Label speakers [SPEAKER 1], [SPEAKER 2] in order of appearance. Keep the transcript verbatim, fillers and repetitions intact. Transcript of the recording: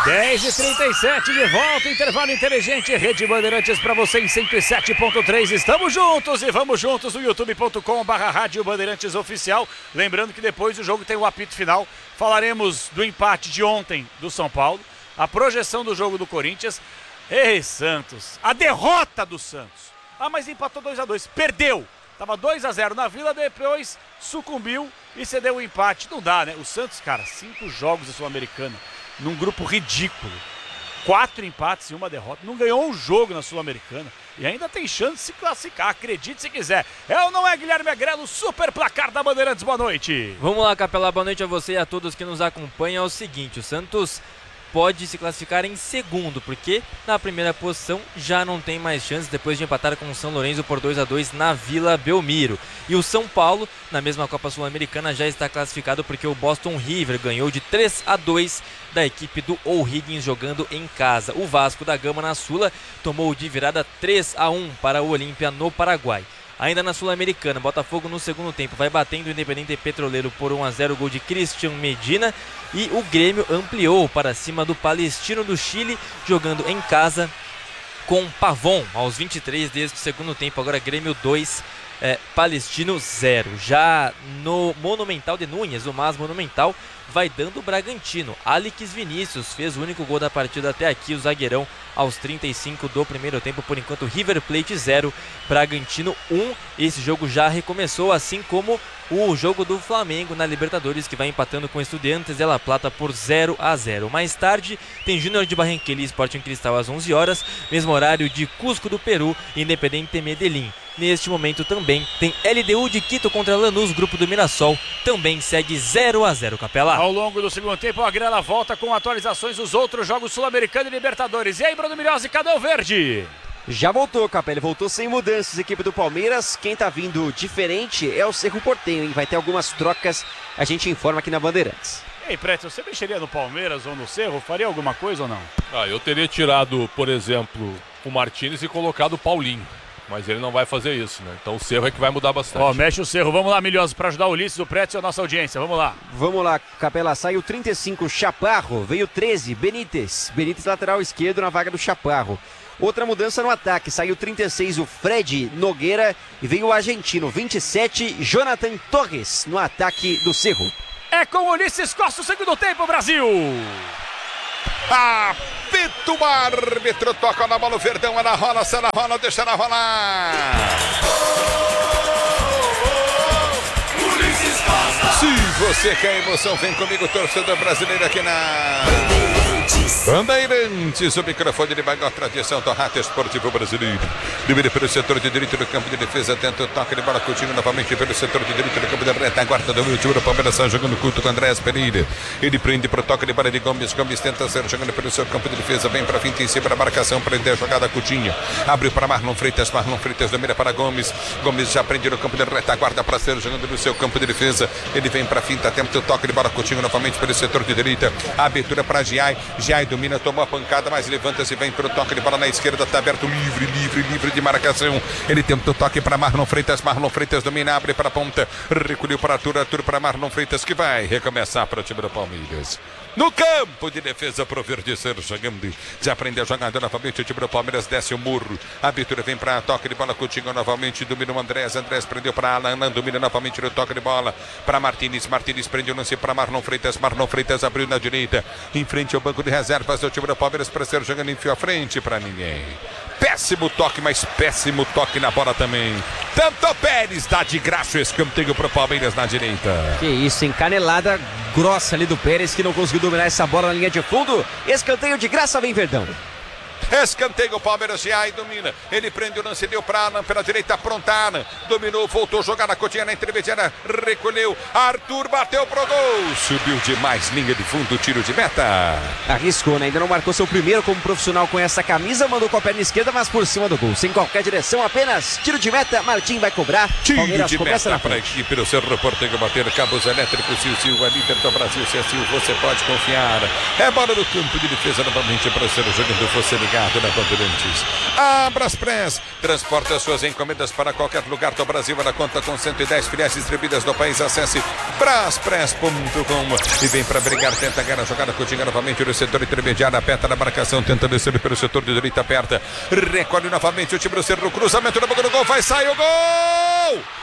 [SPEAKER 1] dez e trinta e sete de volta, intervalo inteligente, Rede Bandeirantes para você em cento e sete ponto três. Estamos juntos e vamos juntos no youtube ponto com barra Rádio Bandeirantes Oficial. Lembrando que depois do jogo tem o apito final. Falaremos do empate de ontem do São Paulo, a projeção do jogo do Corinthians. Ei, Santos, a derrota do Santos. Ah, mas empatou dois a dois, perdeu. Tava dois a zero na Vila, depois sucumbiu e cedeu o empate. Não dá, né? O Santos, cara, cinco jogos da Sul-Americana, num grupo ridículo. Quatro empates e uma derrota. Não ganhou um jogo na Sul-Americana. E ainda tem chance de se classificar, acredite se quiser. É ou não é, Guilherme Agrelo? Super placar da Bandeirantes, boa noite.
[SPEAKER 2] Vamos lá, Capela, boa noite a você e a todos que nos acompanham. É o seguinte, o Santos pode se classificar em segundo, porque na primeira posição já não tem mais chances depois de empatar com o São Lourenço por dois a dois na Vila Belmiro. E o São Paulo, na mesma Copa Sul-Americana, já está classificado porque o Boston River ganhou de três a dois da equipe do O'Higgins jogando em casa. O Vasco da Gama na Sula tomou de virada três a um para o Olímpia no Paraguai. Ainda na Sul-Americana, Botafogo no segundo tempo vai batendo o Independente Petroleiro por um a zero, gol de Christian Medina, e o Grêmio ampliou para cima do Palestino do Chile, jogando em casa com Pavon aos vinte e três deste segundo tempo. Agora Grêmio dois, é, Palestino zero. Já no Monumental de Núñez, o Mas Monumental, vai dando o Bragantino. Alix Vinícius fez o único gol da partida até aqui, o zagueirão, aos trinta e cinco do primeiro tempo. Por enquanto, River Plate zero, Bragantino um. Esse jogo já recomeçou, assim como o jogo do Flamengo na Libertadores, que vai empatando com Estudiantes de La Plata por zero a zero. Mais tarde, tem Júnior de Barranquilla e Sporting Cristal às onze horas, mesmo horário de Cusco do Peru e Independente Medellín. Neste momento também tem L D U de Quito contra Lanús, grupo do Mirassol, também segue zero a zero, Capela.
[SPEAKER 1] Ao longo do segundo tempo, a Grela volta com atualizações dos outros jogos sul-americanos e Libertadores. E aí, Bruno Milhozzi, cadê o verde?
[SPEAKER 3] Já voltou, Capela, voltou sem mudanças, equipe do Palmeiras. Quem tá vindo diferente é o Cerro Porteño, hein? Vai ter algumas trocas, a gente informa aqui na Bandeirantes.
[SPEAKER 1] Ei, Preto, você mexeria no Palmeiras ou no Cerro? Faria alguma coisa ou não?
[SPEAKER 4] Ah, eu teria tirado, por exemplo, o Martínez e colocado o Paulinho. Mas ele não vai fazer isso, né? Então o Cerro é que vai mudar bastante.
[SPEAKER 1] Ó, oh, mexe o Cerro. Vamos lá, Milhozzi, para ajudar o Ulisses, o Preto e a nossa audiência. Vamos lá.
[SPEAKER 3] Vamos lá, Capela. Saiu trinta e cinco, Chaparro. Veio treze, Benítez. Benítez lateral esquerdo na vaga do Chaparro. Outra mudança no ataque. Saiu trinta e seis, o Fred Nogueira. E veio o argentino, vinte e sete, Jonathan Torres, no ataque do Cerro.
[SPEAKER 1] É com o Ulisses Costa o segundo tempo, Brasil.
[SPEAKER 5] Apito o árbitro, toca na bola, o Verdão, ela rola, se ela rola, deixa ela rolar. Se você quer emoção, vem comigo, torcedor brasileiro, aqui na Bandeirantes, o microfone de maior tradição do rádio esportivo brasileiro. Livre pelo setor de direito do campo de defesa, tenta o toque de bola, Coutinho novamente pelo setor de direito do campo de retaguarda do último do Palmeiras, jogando culto com Andrés Pereira. Ele prende pro toque de bola de Gomes, Gomes tenta ser jogando pelo seu campo de defesa, vem pra finta em cima da marcação, prender a jogada, Coutinho. Abriu para Marlon Freitas, Marlon Freitas domina para Gomes. Gomes já prende no campo de retaguarda para ser jogando no seu campo de defesa. Ele vem pra finta, tenta o toque de bola, Coutinho novamente pelo setor de direita. Abertura para Giai, Giai domina, tomou a pancada, mas levanta-se, vem pro toque de bola na esquerda, tá aberto, livre, livre, livre de marcação. Ele tenta o toque para Marlon Freitas, Marlon Freitas domina, abre para a ponta, recolheu para Arthur, Arthur para Marlon Freitas, que vai recomeçar para o time do Palmeiras. No campo de defesa pro Verde ser jogando. Já aprendeu a jogar novamente. O time do Palmeiras desce o murro. A abertura vem para toque de bola. Coutinho novamente. Domina o Andrés. Andrés prendeu para Alan. Alan domina novamente no toque de bola. Para Martínez. Martínez prendeu o lance para Marlon Freitas. Marlon Freitas abriu na direita. Em frente ao banco de reservas do time do Palmeiras para ser jogando. Enfiou à frente para ninguém. Péssimo toque, mas péssimo toque na bola também. Tanto Pérez dá de graça o escanteio pro Palmeiras na direita.
[SPEAKER 3] Que isso, hein? Canelada grossa ali do Pérez, que não conseguiu dominar essa bola na linha de fundo. Escanteio de graça, vem Verdão.
[SPEAKER 5] Escanteio, o Palmeiras já domina. Ele prende o lance, deu para Alan pela direita, pronta Alan. Dominou, voltou a jogar na Coutinho na intermediária, recolheu. Arthur bateu pro gol. Subiu demais, linha de fundo, tiro de meta.
[SPEAKER 3] Arriscou, né? Ainda não marcou seu primeiro como profissional com essa camisa. Mandou com a perna esquerda, mas por cima do gol. Sem qualquer direção, apenas tiro de meta. Martim vai cobrar.
[SPEAKER 5] Tiro
[SPEAKER 3] Palmeiras
[SPEAKER 5] de meta para a equipe do Cerro Porteño bater. Cabos elétricos, Sil Silva, líder do Brasil. Se é Sil, você pode confiar. É bola no campo de defesa novamente para ser jogando. Você ligar. ligado na Bandeirantes. A Braspress transporta suas encomendas para qualquer lugar do Brasil. Ela conta com cento e dez filiais distribuídas no país. Acesse braspress ponto com e vem para brigar. Tenta ganhar a jogada. Coutinho novamente no setor intermediário. Aperta na marcação. Tenta descer pelo setor de direita. Aperta. Recolhe novamente o time do Cerro. Cruzamento na boca do gol. Vai sair o gol!